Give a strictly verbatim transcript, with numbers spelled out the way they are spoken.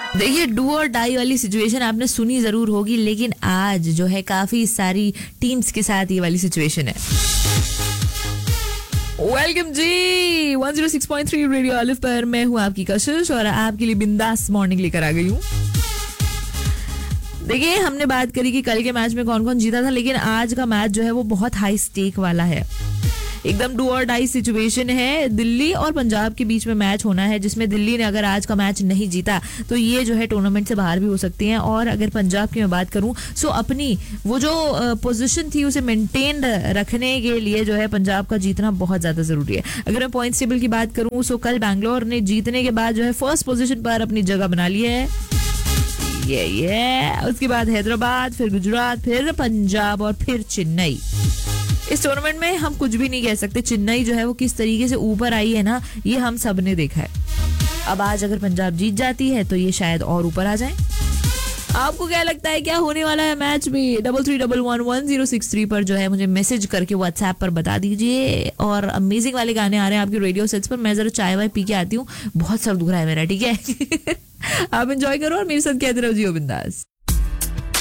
देखिए, डू और डाई वाली सिचुएशन आपने सुनी जरूर होगी, लेकिन आज जो है काफी सारी टीम्स के साथ ये वाली सिचुएशन है। वेलकम जी, one zero six point three radio olive पर मैं हूं आपकी कशिश और आपके लिए बिंदास मॉर्निंग लेकर आ गई हूं। देखिए, हमने बात करी कि कल के मैच में कौन कौन जीता था, लेकिन आज का मैच जो है वो बहुत हाई स्टेक वाला है। एकदम डू और डाई सिचुएशन है। दिल्ली और पंजाब के बीच में मैच होना है, जिसमें दिल्ली ने अगर आज का मैच नहीं जीता तो ये जो है टूर्नामेंट से बाहर भी हो सकती हैं। और अगर पंजाब की मैं बात करूं सो अपनी वो जो पोजीशन थी उसे मेंटेन रखने के लिए जो है पंजाब का जीतना बहुत ज्यादा जरूरी है। अगर मैं पॉइंट्स टेबल की बात करूं सो कल बैंगलोर ने जीतने के बाद जो है फर्स्ट पोजीशन पर अपनी जगह बना ली है। ये ये उसके बाद हैदराबाद, फिर गुजरात, फिर पंजाब और फिर चेन्नई। इस टूर्नामेंट में हम कुछ भी नहीं कह सकते। चेन्नई जो है वो किस तरीके से ऊपर आई है ना, ये हम सब ने देखा है। अब आज अगर पंजाब जीत जाती है तो ये शायद और ऊपर आ जाए। आपको क्या लगता है क्या होने वाला है मैच में? Double three double one one zero six three पर जो है मुझे मैसेज करके व्हाट्सएप पर बता दीजिए। और अमेजिंग वाले गाने आ रहे हैं आपके रेडियो सेट्स पर। मैं जरा चाय वाय पी के आती हूँ, बहुत सर दुख रहा है मेरा, ठीक है? आप एंजॉय करो और मेरे साथ कहते रहो जियो बिंदास।